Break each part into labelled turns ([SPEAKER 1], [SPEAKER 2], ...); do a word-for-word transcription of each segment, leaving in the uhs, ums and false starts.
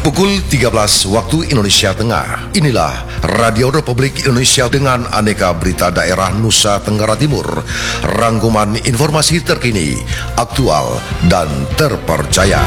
[SPEAKER 1] Pukul tiga belas waktu Indonesia Tengah. Inilah Radio Republik Indonesia dengan aneka berita daerah Nusa Tenggara Timur. Rangkuman informasi terkini, aktual, dan terpercaya.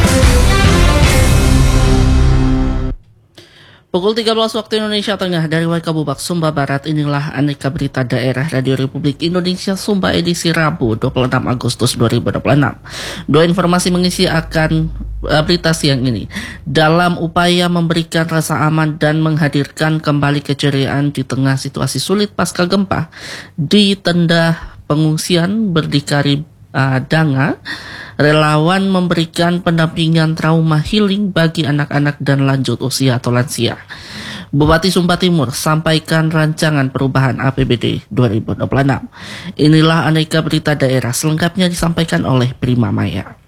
[SPEAKER 2] Pukul tiga belas waktu Indonesia Tengah dari Waikabubak, Sumba Barat. Inilah aneka berita daerah Radio Republik Indonesia Sumba edisi Rabu dua puluh enam Agustus dua ribu dua puluh enam. Dua informasi mengisi akan uh, berita siang ini. Dalam upaya memberikan rasa aman dan menghadirkan kembali keceriaan di tengah situasi sulit pasca gempa di tenda pengungsian berdikari uh, Danga, relawan memberikan pendampingan trauma healing bagi anak-anak dan lanjut usia atau lansia. Bupati Sumba Timur sampaikan rancangan perubahan A P B D dua ribu dua puluh enam. Inilah aneka berita daerah, selengkapnya disampaikan oleh Prima Maya.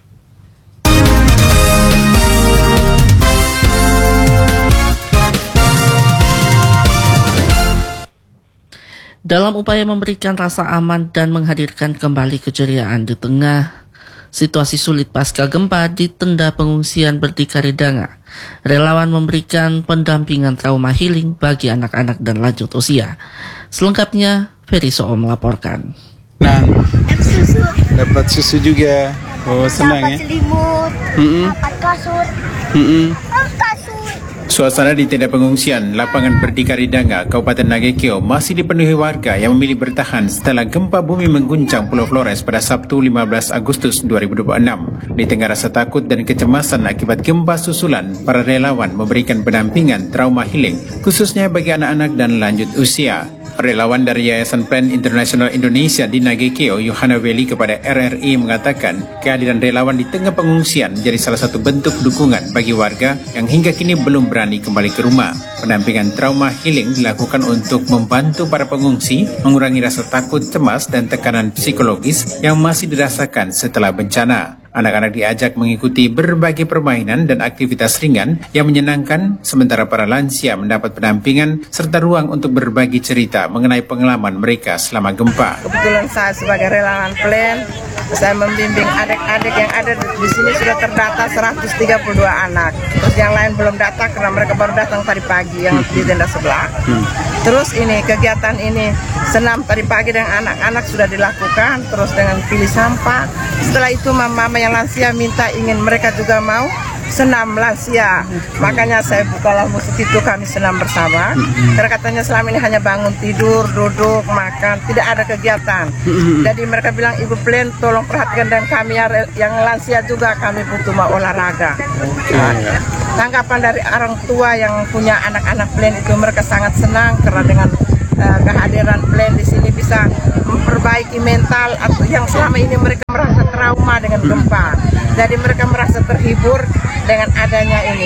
[SPEAKER 2] Dalam upaya memberikan rasa aman dan menghadirkan kembali keceriaan di tengah situasi sulit pasca gempa di tenda pengungsian berdikari Danga, relawan memberikan pendampingan trauma healing bagi anak-anak dan lanjut usia. Selengkapnya, Ferry Soom melaporkan.
[SPEAKER 3] Nah, dapat susu juga. Oh, senang ya.
[SPEAKER 4] Dapat selimut,
[SPEAKER 3] Mm-mm.
[SPEAKER 4] dapat kasur,
[SPEAKER 3] Mm-mm.
[SPEAKER 4] kasur.
[SPEAKER 3] Suasana di tenda pengungsian lapangan berdikari Danga, Kabupaten Nagekeo masih dipenuhi warga yang memilih bertahan setelah gempa bumi mengguncang Pulau Flores pada Sabtu lima belas Agustus dua ribu dua puluh enam. Di tengah rasa takut dan kecemasan akibat gempa susulan, para relawan memberikan pendampingan trauma healing khususnya bagi anak-anak dan lanjut usia. Relawan dari Yayasan Plan Internasional Indonesia di Nagekeo, Yohana Weli, kepada R R I mengatakan kehadiran relawan di tengah pengungsian menjadi salah satu bentuk dukungan bagi warga yang hingga kini belum berani kembali ke rumah. Pendampingan trauma healing dilakukan untuk membantu para pengungsi mengurangi rasa takut, cemas, dan tekanan psikologis yang masih dirasakan setelah bencana. Anak-anak diajak mengikuti berbagai permainan dan aktivitas ringan yang menyenangkan, sementara para lansia mendapat pendampingan serta ruang untuk berbagi cerita mengenai pengalaman mereka selama gempa.
[SPEAKER 5] Kebetulan saya sebagai relawan Plan, saya membimbing adik-adik yang ada di sini sudah terdata seratus tiga puluh dua anak. Terus yang lain belum datang karena mereka baru datang tadi pagi yang di tenda sebelah. Hmm. Terus ini kegiatan ini senam tadi pagi dengan anak-anak sudah dilakukan, terus dengan pilih sampah. Setelah itu mama-mama yang lansia minta ingin mereka juga mau senam lansia. Makanya saya bukalah musik itu, kami senam bersama. Karena katanya selama ini hanya bangun tidur, duduk, makan, tidak ada kegiatan. Jadi mereka bilang, Ibu Plan tolong perhatikan dan kami yang lansia juga kami butuh mau olahraga. Nah, tanggapan dari orang tua yang punya anak-anak Plan itu mereka sangat senang karena dengan uh, kehadiran Plan di sini bisa memperbaiki mental atau yang selama ini mereka merasa trauma dengan gempa. Jadi mereka merasa terhibur dengan adanya ini.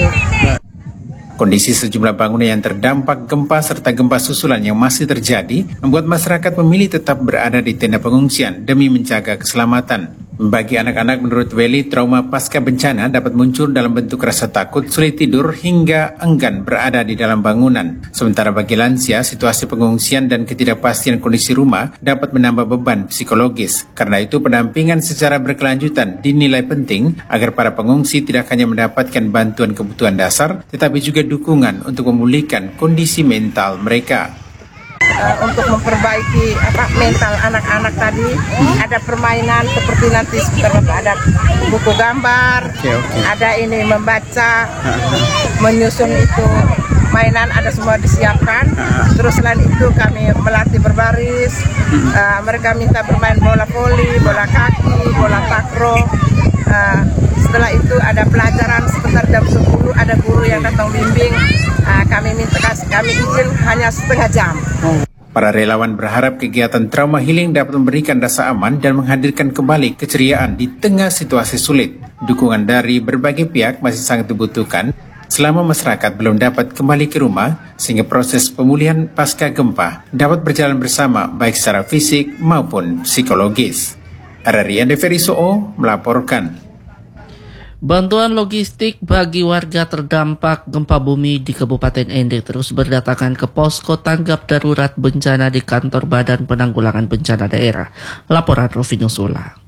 [SPEAKER 3] Kondisi sejumlah bangunan yang terdampak gempa serta gempa susulan yang masih terjadi membuat masyarakat memilih tetap berada di tenda pengungsian demi menjaga keselamatan. Bagi anak-anak, menurut Weli, trauma pasca bencana dapat muncul dalam bentuk rasa takut, sulit tidur, hingga enggan berada di dalam bangunan. Sementara bagi lansia, situasi pengungsian dan ketidakpastian kondisi rumah dapat menambah beban psikologis. Karena itu, pendampingan secara berkelanjutan dinilai penting agar para pengungsi tidak hanya mendapatkan bantuan kebutuhan dasar, tetapi juga dukungan untuk memulihkan kondisi mental mereka.
[SPEAKER 5] Uh, untuk memperbaiki apa mental anak-anak tadi, hmm. ada permainan seperti nanti ada buku gambar, okay, okay. ada ini membaca, menyusun itu mainan, ada semua disiapkan. Terus selain itu kami melatih berbaris, uh, mereka minta bermain bola voli, bola kaki, bola takraw. Uh, setelah itu ada pelajaran sekitar jam sepuluh, ada guru yang datang bimbing. Uh, kami minta kami izin hanya setengah jam.
[SPEAKER 3] Para relawan berharap kegiatan trauma healing dapat memberikan rasa aman dan menghadirkan kembali keceriaan di tengah situasi sulit. Dukungan dari berbagai pihak masih sangat dibutuhkan selama masyarakat belum dapat kembali ke rumah, sehingga proses pemulihan pasca gempa dapat berjalan bersama baik secara fisik maupun psikologis. R R I Ferry Soom melaporkan.
[SPEAKER 2] Bantuan logistik bagi warga terdampak gempa bumi di Kabupaten Ende terus berdatangan ke posko tanggap darurat bencana di kantor Badan Penanggulangan Bencana Daerah. Laporan Rovinus Ula.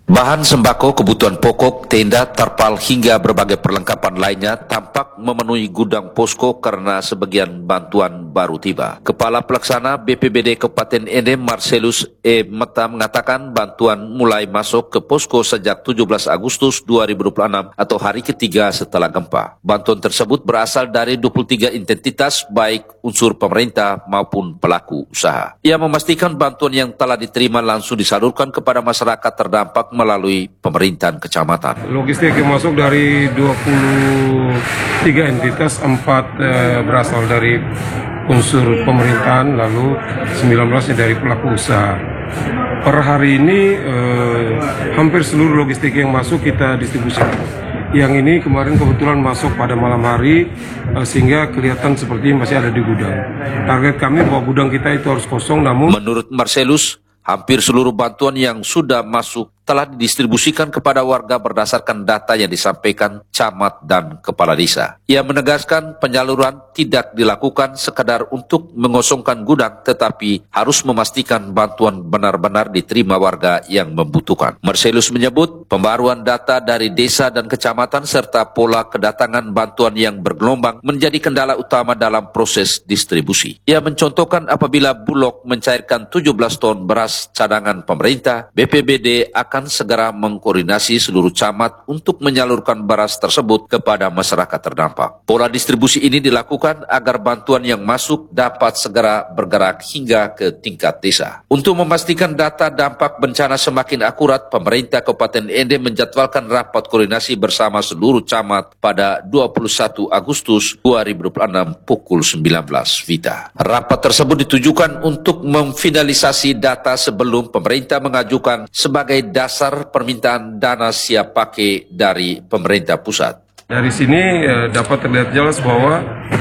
[SPEAKER 6] Bahan sembako, kebutuhan pokok, tenda, terpal hingga berbagai perlengkapan lainnya tampak memenuhi gudang posko karena sebagian bantuan baru tiba. Kepala Pelaksana B P B D Kabupaten Ende Marcelus E. Meta mengatakan bantuan mulai masuk ke posko sejak tujuh belas Agustus dua ribu dua puluh enam atau hari ketiga setelah gempa. Bantuan tersebut berasal dari dua puluh tiga identitas baik unsur pemerintah maupun pelaku usaha. Ia memastikan bantuan yang telah diterima langsung disalurkan kepada masyarakat terdampak melalui pemerintahan kecamatan.
[SPEAKER 7] Logistik yang masuk dari dua puluh tiga entitas, empat eh, berasal dari unsur pemerintahan, lalu sembilan belas dari pelaku usaha. Per hari ini eh, hampir seluruh logistik yang masuk kita distribusikan. Yang ini kemarin kebetulan masuk pada malam hari eh, sehingga kelihatan seperti masih ada di gudang. Target kami bahwa gudang kita itu harus kosong, namun
[SPEAKER 6] menurut Marcelus, hampir seluruh bantuan yang sudah masuk telah didistribusikan kepada warga berdasarkan data yang disampaikan camat dan kepala desa. Ia menegaskan penyaluran tidak dilakukan sekadar untuk mengosongkan gudang, tetapi harus memastikan bantuan benar-benar diterima warga yang membutuhkan. Marcelus menyebut pembaruan data dari desa dan kecamatan serta pola kedatangan bantuan yang bergelombang menjadi kendala utama dalam proses distribusi. Ia mencontohkan apabila Bulog mencairkan tujuh belas ton beras cadangan pemerintah, B P B D akan akan segera mengkoordinasi seluruh camat untuk menyalurkan beras tersebut kepada masyarakat terdampak. Pola distribusi ini dilakukan agar bantuan yang masuk dapat segera bergerak hingga ke tingkat desa. Untuk memastikan data dampak bencana semakin akurat, pemerintah Kabupaten Ende menjadwalkan rapat koordinasi bersama seluruh camat pada dua puluh satu Agustus dua ribu dua puluh enam pukul sembilan belas Vita. Rapat tersebut ditujukan untuk memfinalisasi data sebelum pemerintah mengajukan sebagai data dasar permintaan dana siap pakai dari pemerintah pusat.
[SPEAKER 7] Dari sini eh, dapat terlihat jelas bahwa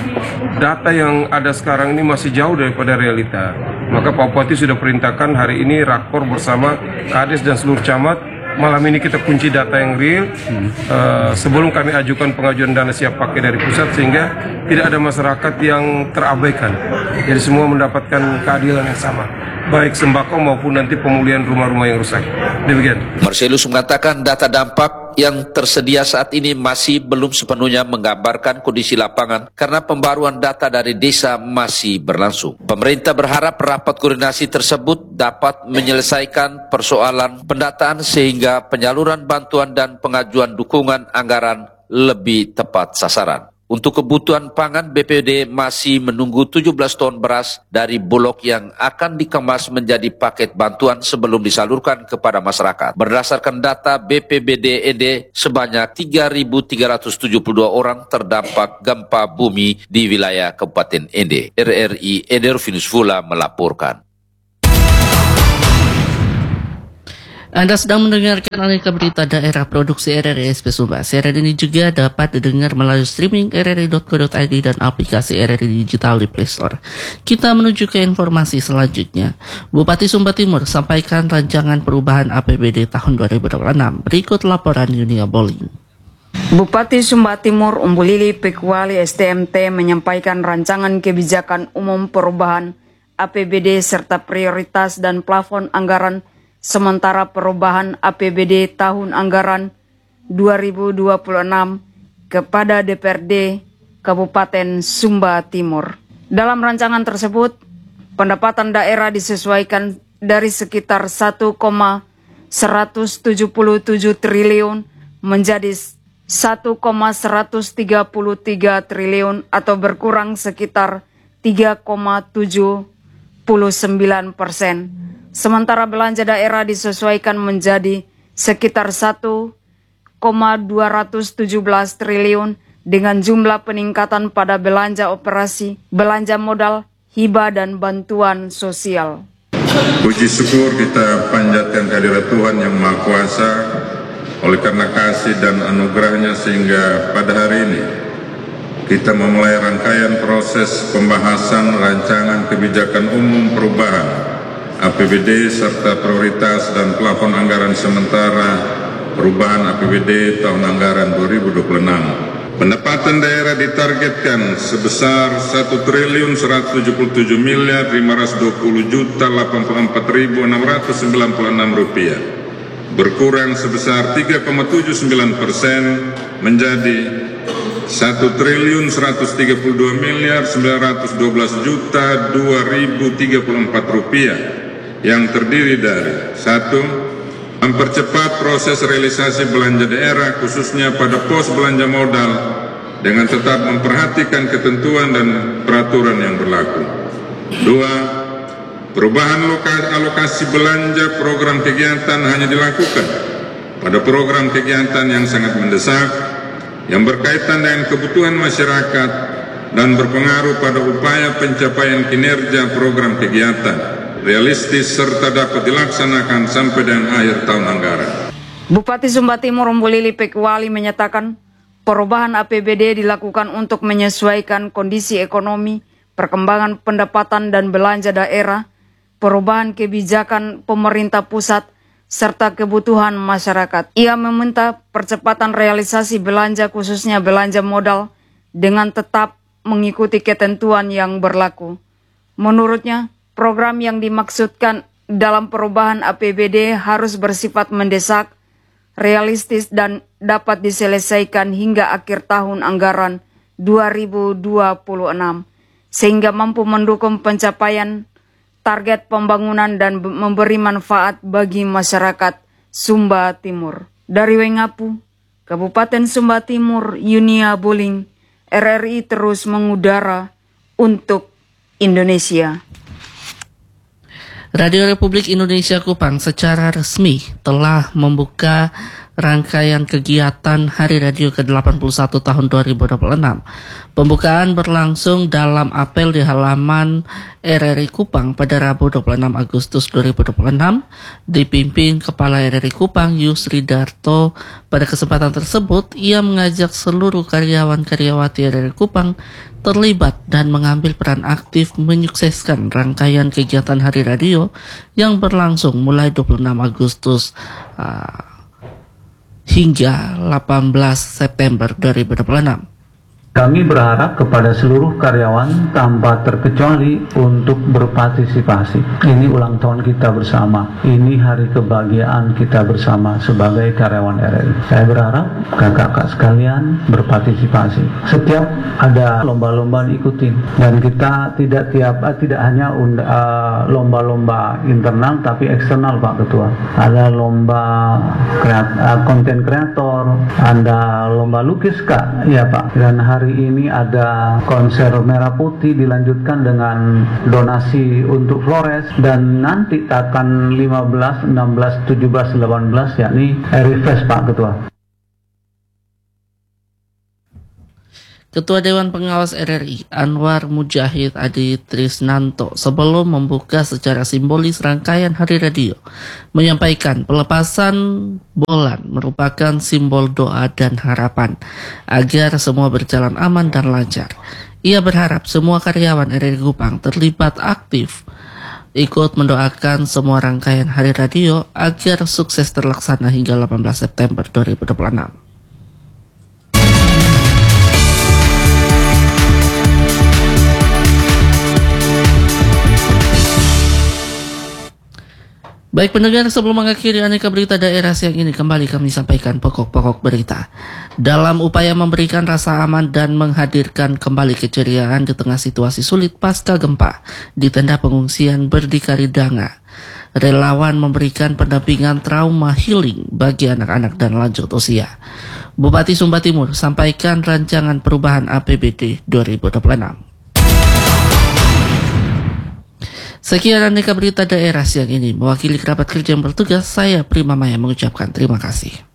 [SPEAKER 7] data yang ada sekarang ini masih jauh daripada realita. Maka Pak Bupati sudah perintahkan hari ini rakor bersama Kades dan seluruh camat. Malam ini kita kunci data yang real hmm. uh, sebelum kami ajukan pengajuan dana siap pakai dari pusat, sehingga tidak ada masyarakat yang terabaikan. Jadi semua mendapatkan keadilan yang sama, baik sembako maupun nanti pemulihan rumah-rumah yang rusak. Demikian.
[SPEAKER 6] Marcelus mengatakan data dampak yang tersedia saat ini masih belum sepenuhnya menggambarkan kondisi lapangan karena pembaruan data dari desa masih berlangsung. Pemerintah berharap rapat koordinasi tersebut dapat menyelesaikan persoalan pendataan sehingga penyaluran bantuan dan pengajuan dukungan anggaran lebih tepat sasaran. Untuk kebutuhan pangan, B P D masih menunggu tujuh belas ton beras dari Bulog yang akan dikemas menjadi paket bantuan sebelum disalurkan kepada masyarakat. Berdasarkan data B P B D Ende, sebanyak tiga ribu tiga ratus tujuh puluh dua orang terdampak gempa bumi di wilayah Kabupaten Ende. R R I Ende Rufinus Fula melaporkan.
[SPEAKER 2] Anda sedang mendengarkan Aneka Berita Daerah Produksi R R I S P Sumba. Siaran ini juga dapat didengar melalui streaming r r i dot co dot i d dan aplikasi R R I Digital di Play Store. Kita menuju ke informasi selanjutnya. Bupati Sumba Timur sampaikan rancangan perubahan A P B D tahun dua ribu dua puluh enam. Berikut laporan Yunia Bolin.
[SPEAKER 8] Bupati Sumba Timur Umbulili Pekuali S T M T menyampaikan rancangan kebijakan umum perubahan A P B D serta prioritas dan plafon anggaran sementara perubahan A P B D tahun anggaran dua ribu dua puluh enam kepada D P R D Kabupaten Sumba Timur. Dalam rancangan tersebut, pendapatan daerah disesuaikan dari sekitar satu koma seratus tujuh puluh tujuh triliun menjadi satu koma seratus tiga puluh tiga triliun atau berkurang sekitar tiga koma tujuh puluh sembilan persen. Sementara belanja daerah disesuaikan menjadi sekitar satu koma dua tujuh belas triliun dengan jumlah peningkatan pada belanja operasi, belanja modal, hibah dan bantuan sosial.
[SPEAKER 9] Puji syukur kita panjatkan kehadirat Tuhan yang Maha Kuasa oleh karena kasih dan anugerahnya sehingga pada hari ini kita memulai rangkaian proses pembahasan rancangan kebijakan umum perubahan A P B D serta prioritas dan plafon anggaran sementara perubahan A P B D tahun anggaran dua ribu dua puluh enam. Pendapatan daerah ditargetkan sebesar satu triliun seratus tujuh puluh tujuh miliar lima ratus dua puluh juta delapan puluh empat ribu enam ratus sembilan puluh enam rupiah. berkurang sebesar tiga koma tujuh sembilan persen menjadi satu triliun seratus tiga puluh dua miliar sembilan ratus dua belas juta dua ribu tiga puluh empat rupiah, yang terdiri dari satu, mempercepat proses realisasi belanja daerah khususnya pada pos belanja modal dengan tetap memperhatikan ketentuan dan peraturan yang berlaku. Dua, perubahan alokasi belanja program kegiatan hanya dilakukan pada program kegiatan yang sangat mendesak, yang berkaitan dengan kebutuhan masyarakat dan berpengaruh pada upaya pencapaian kinerja program kegiatan, realistis serta dapat dilaksanakan sampai dengan akhir tahun anggaran.
[SPEAKER 8] Bupati Sumba Timur Umbulili Pekwali menyatakan perubahan A P B D dilakukan untuk menyesuaikan kondisi ekonomi, perkembangan pendapatan dan belanja daerah, perubahan kebijakan pemerintah pusat, serta kebutuhan masyarakat. Ia meminta percepatan realisasi belanja khususnya belanja modal dengan tetap mengikuti ketentuan yang berlaku. Menurutnya, program yang dimaksudkan dalam perubahan A P B D harus bersifat mendesak, realistis dan dapat diselesaikan hingga akhir tahun anggaran dua ribu dua puluh enam, sehingga mampu mendukung pencapaian target pembangunan dan memberi manfaat bagi masyarakat Sumba Timur. Dari Wengapu, Kabupaten Sumba Timur, Yunia Buling, R R I terus mengudara untuk Indonesia.
[SPEAKER 2] Radio Republik Indonesia Kupang secara resmi telah membuka rangkaian kegiatan Hari Radio ke delapan puluh satu tahun dua ribu dua puluh enam. Pembukaan berlangsung dalam apel di halaman R R I Kupang pada Rabu dua puluh enam Agustus dua ribu dua puluh enam, dipimpin Kepala R R I Kupang Yusri Darto. Pada kesempatan tersebut, ia mengajak seluruh karyawan-karyawati R R I Kupang terlibat dan mengambil peran aktif menyukseskan rangkaian kegiatan Hari Radio yang berlangsung mulai dua puluh enam Agustus uh, hingga delapan belas September dua ribu dua puluh enam.
[SPEAKER 10] Kami berharap kepada seluruh karyawan tanpa terkecuali untuk berpartisipasi. Ini ulang tahun kita bersama. Ini hari kebahagiaan kita bersama sebagai karyawan R R I. Saya berharap kakak-kakak sekalian berpartisipasi. Setiap ada lomba-lomba diikutin, dan kita tidak tiap tidak hanya uh, lomba-lomba internal tapi eksternal, Pak Ketua. Ada lomba kreat, uh, konten kreator, ada lomba lukis, Kak. Iya, Pak. Dan hari Hari ini ada konser Merah Putih dilanjutkan dengan donasi untuk Flores, dan nanti akan lima belas, enam belas, tujuh belas, delapan belas yakni R I Fest, Pak Ketua.
[SPEAKER 2] Ketua Dewan Pengawas R R I Anwar Mujahid Adi Trisnanto sebelum membuka secara simbolis rangkaian Hari Radio menyampaikan pelepasan bolan merupakan simbol doa dan harapan agar semua berjalan aman dan lancar. Ia berharap semua karyawan R R I Kupang terlibat aktif ikut mendoakan semua rangkaian Hari Radio agar sukses terlaksana hingga delapan belas September dua ribu dua puluh enam. Baik pendengar, sebelum mengakhiri aneka berita daerah siang ini, kembali kami sampaikan pokok-pokok berita. Dalam upaya memberikan rasa aman dan menghadirkan kembali keceriaan di tengah situasi sulit pasca gempa di tenda pengungsian Berdikari Danga, relawan memberikan pendampingan trauma healing bagi anak-anak dan lanjut usia. Bupati Sumba Timur sampaikan rancangan perubahan A P B D dua ribu dua puluh enam. Sekian aneka berita daerah siang ini. Mewakili kerabat kerja yang bertugas, saya Prima Maya mengucapkan terima kasih.